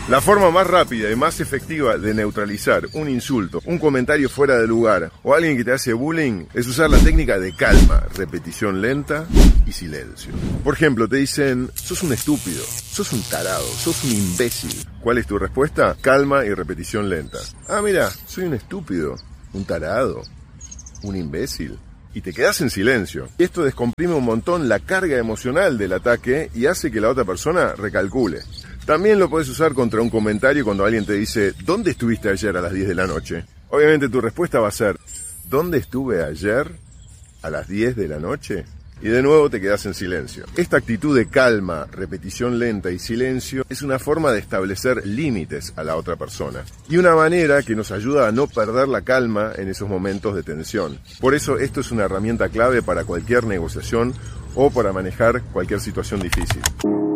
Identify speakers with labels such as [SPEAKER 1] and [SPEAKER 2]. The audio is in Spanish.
[SPEAKER 1] La forma más rápida y más efectiva de neutralizar un insulto, un comentario fuera de lugar o alguien que te hace bullying es usar la técnica de calma, repetición lenta y silencio. Por ejemplo, te dicen, sos un estúpido, sos un tarado, sos un imbécil. ¿Cuál es tu respuesta? Calma y repetición lenta. Ah, mira, soy un estúpido, un tarado, un imbécil. Y te quedas en silencio. Esto descomprime un montón la carga emocional del ataque y hace que la otra persona recalcule. También lo puedes usar contra un comentario cuando alguien te dice, ¿dónde estuviste ayer a las 10 de la noche? Obviamente tu respuesta va a ser, ¿dónde estuve ayer a las 10 de la noche? Y de nuevo te quedas en silencio. Esta actitud de calma, repetición lenta y silencio es una forma de establecer límites a la otra persona. Y una manera que nos ayuda a no perder la calma en esos momentos de tensión. Por eso esto es una herramienta clave para cualquier negociación o para manejar cualquier situación difícil.